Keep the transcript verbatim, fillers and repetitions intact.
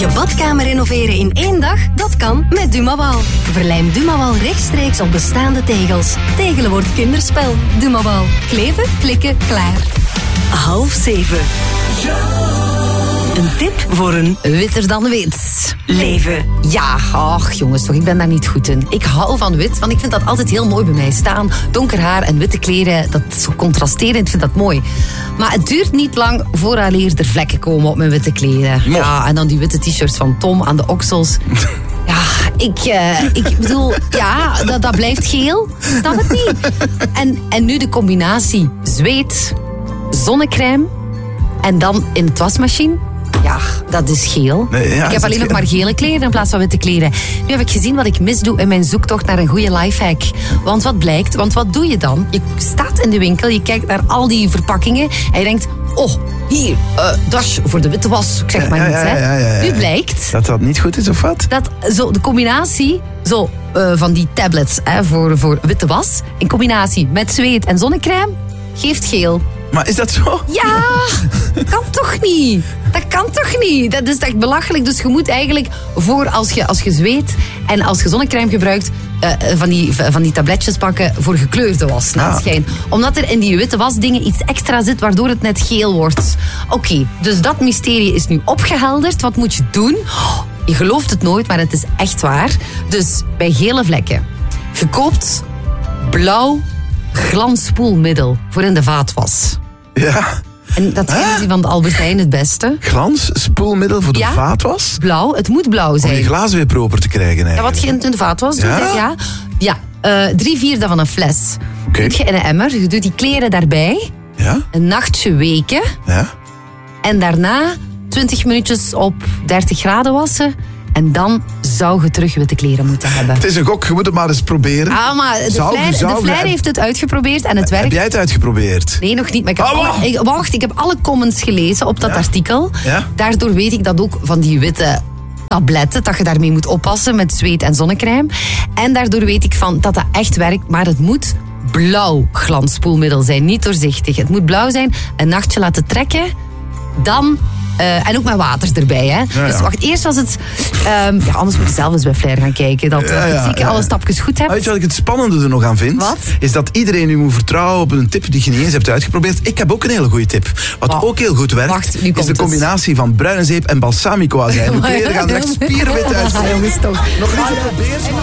Je badkamer renoveren in één dag? Dat kan met Dumawal. Verlijm Dumawal rechtstreeks op bestaande tegels. Tegelen wordt kinderspel. Dumawal. Kleven, klikken, klaar. Half zeven. Een tip voor een witter dan wit leven. Ja, ach jongens, toch, ik ben daar niet goed in. Ik hou van wit, want ik vind dat altijd heel mooi bij mij staan. Donker haar en witte kleren, dat is zo contrasterend, ik vind dat mooi. Maar het duurt niet lang vooraleer er vlekken komen op mijn witte kleren. Mo. Ja, en dan die witte t-shirts van Tom aan de oksels. Ja, ik, uh, ik bedoel, ja, dat, dat blijft geel. Snap het niet. En, en nu de combinatie zweet, zonnecrème en dan in het wasmachine. Ja, dat is geel. Nee, ja, ik heb alleen geel? nog maar gele kleren in plaats van witte kleren. Nu heb ik gezien wat ik misdoe in mijn zoektocht naar een goede lifehack. Want wat blijkt, want wat doe je dan? Je staat in de winkel, je kijkt naar al die verpakkingen en je denkt, oh, hier, uh, dash voor de witte was. Ik zeg maar Ja, niets, ja, hè. ja, ja, ja. Nu blijkt Dat dat niet goed is, of wat? dat zo de combinatie zo, uh, van die tablets hè, voor, voor witte was, in combinatie met zweet en zonnecrème, geeft geel. Maar is dat zo? Ja, kan toch niet? Dat kan toch niet? Dat is echt belachelijk. Dus je moet eigenlijk voor als je, als je zweet en als je zonnecrème gebruikt, uh, van, die, van die tabletjes pakken voor gekleurde was, na het Ah. schijn. Omdat er in die witte wasdingen iets extra zit waardoor het net geel wordt. Oké, okay, dus dat mysterie is nu opgehelderd. Wat moet je doen? Oh, je gelooft het nooit, maar het is echt waar. Dus bij gele vlekken, je koopt blauw glanspoelmiddel voor in de vaatwas. Ja. En dat Huh? vinden ze van de Albert Heijn het beste. Glans, spoelmiddel voor de Ja. vaatwas? Blauw, het moet blauw Om zijn. je glazen weer proper te krijgen. Ja, wat eigenlijk. je in de vaatwas doet, Ja? hè, ja. Ja, uh, drie vierde van een fles. Oké. Doe je in een emmer, je doet die kleren daarbij, Ja? een nachtje weken Ja? en daarna twintig minuutjes op dertig graden wassen. En dan zou je terug witte kleren moeten hebben. Het is een gok, je moet het maar eens proberen. Ah, maar de Zou- Flair, de zou- Flair heeft het uitgeprobeerd en het Heb werkt. jij het uitgeprobeerd? Nee, nog niet. Maar ik heb, Oh, alle, wacht. ik, wacht, ik heb alle comments gelezen op dat Ja? artikel. Ja? Daardoor weet ik dat ook van die witte tabletten, dat je daarmee moet oppassen met zweet en zonnecrème. En daardoor weet ik van dat dat echt werkt, maar het moet blauw glanspoelmiddel zijn, niet doorzichtig. Het moet blauw zijn, een nachtje laten trekken, dan... Uh, en ook met water erbij. Hè? Ja, ja. Dus wacht, eerst was het... Um, ja, anders moet je zelf eens bij Flair gaan kijken. Dat Ja, je ja, zeker ja. alle stapjes goed hebt. Weet je wat ik het spannende er nog aan vind? Wat? Is dat iedereen nu moet vertrouwen op een tip die je niet eens hebt uitgeprobeerd. Ik heb ook een hele goede tip. Wat Wow. ook heel goed werkt, Wacht, nu is komt de het. combinatie van bruine zeep en balsamico azijn. De kleren gaan er echt spierwit uit. Ja, jongens, toch. Nog niet geprobeerd?